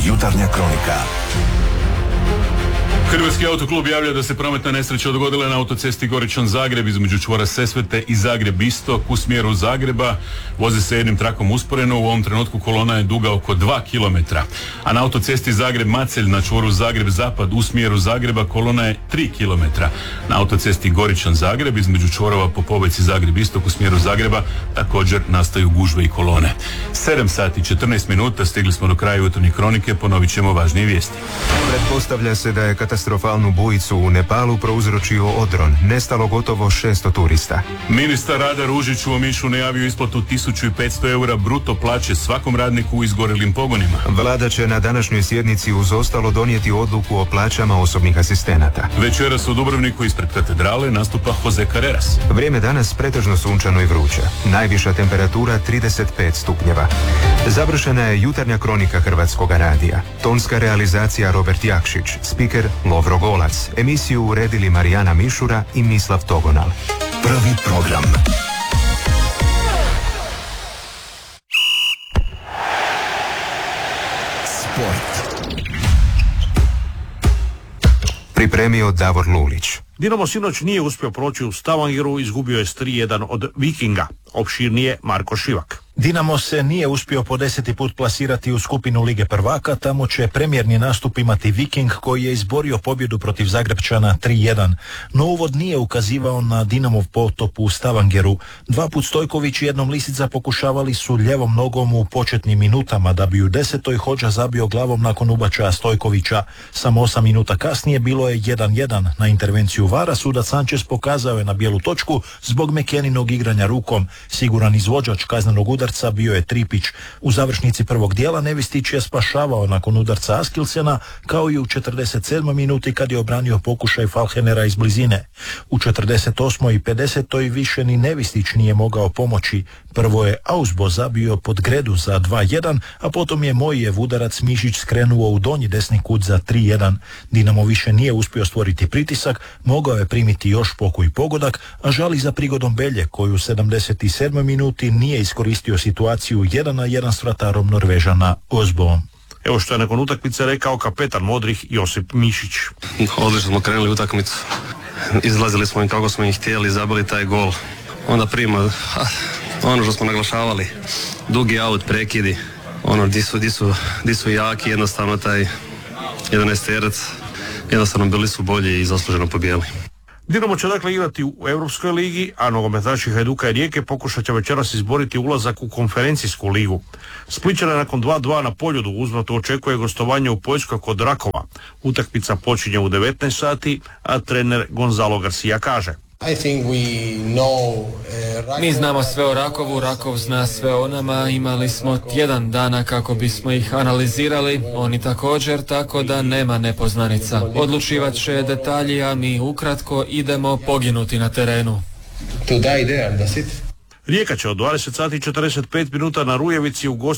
Jutarnja kronika. Hrvatski autoklub javlja da se prometna nesreća dogodila na autocesti Goričan-Zagreb između čvora Sesvete i Zagreb-Istok u smjeru Zagreba. Voze se jednim trakom usporeno, u ovom trenutku kolona je duga oko 2 km. A na autocesti Zagreb-Macelj na čvoru Zagreb-Zapad u smjeru Zagreba kolona je 3 km. Na autocesti Goričan-Zagreb između čvorova Popovec i Zagreb-Istok u smjeru Zagreba također nastaju gužve i kolone. 7 sati 14 minuta, stigli smo do kraja jutarnje kronike, ponovit ćemo važnije vijesti. Pretpostavlja se da je katastrofalnu bujicu u Nepalu prouzročio odron. Nestalo gotovo 600 turista. Ministar rada Ružić u Omišu najavio isplatu 1500 eura bruto plaće svakom radniku u izgorelim pogonima. Vlada će na današnjoj sjednici uz ostalo donijeti odluku o plaćama osobnih asistenata. Večeras u Dubrovniku ispred katedrale nastupa Jose Carreras. Vrijeme danas pretežno sunčano i vruće. Najviša temperatura 35 stupnjeva. Završena je jutarnja kronika Hrvatskoga radija. Tonska realizacija Robert Jakšić, spiker Lovro Golac. Emisiju uredili Marijana Mišura i Mislav Togonal. Prvi program. Sport. Pripremio Davor Lulić. Dinamo sinoć nije uspio proći u Stavangeru, izgubio je s 3-1 od Vikinga. Opširnije Marko Šivak. Dinamo se nije uspio po 10. put plasirati u skupinu Lige prvaka, tamo će premijerni nastup imati Viking koji je izborio pobjedu protiv Zagrebčana 3-1. No uvod nije ukazivao na Dinamov potop u Stavangeru. 2 put Stojković i jednom Lisica pokušavali su ljevom nogom u početnim minutama, da bi u 10. Hodža zabio glavom nakon ubačaja Stojkovića. Samo 8 minuta kasnije bilo je 1-1. Na intervenciju VAR-a sudac Sanchez pokazao je na bijelu točku zbog Mekeninog igranja rukom. Siguran izvođač kaznenog udarca bio je Tripić. U završnici prvog dijela Nevistić je spašavao nakon udarca Askilsena, kao i u 47. minuti kad je obranio pokušaj Falhenera iz blizine. U 48. i 50. više ni Nevistić nije mogao pomoći. Prvo je Ausbo zabio pod gredu za 2-1, a potom je Mojijev udarac Mišić skrenuo u donji desni kut za 3-1. Dinamo više nije uspio stvoriti pritisak, mogao je primiti još pokoji pogodak, a žali za prigodom Belje, koju u 77. minuti nije iskoristio situaciju 1-1 s vratarom Norvežana Osboom. Evo što je nakon utakmice rekao kapetan Modrih Josip Mišić. Odlično smo krenuli utakmicu, izlazili smo im kako smo ih htjeli, zabili taj gol. Onda prima ono što smo naglašavali, dugi aut, prekidi, ono di su jaki, jednostavno taj 11-terac, jednostavno bili su bolji i zasluženo pobijeli. Dinamo će dakle igrati u Europskoj ligi, a nogometaši Hajduka i Rijeke pokušat će večeras izboriti ulazak u konferencijsku ligu. Splićane nakon 2-2 na Poljudu uzvratno očekuje gostovanje u Poljskoj kod Rakova. Utakmica počinje u 19 sati, a trener Gonzalo Garcia kaže: Mi znamo sve o Rakovu, Rakov zna sve o nama, imali smo tjedan dana kako bismo ih analizirali, oni također, tako da nema nepoznanica. Odlučivat će detalji, a mi ukratko idemo poginuti na terenu. Rijeka će od 20 sati 45 minuta na Rujevici u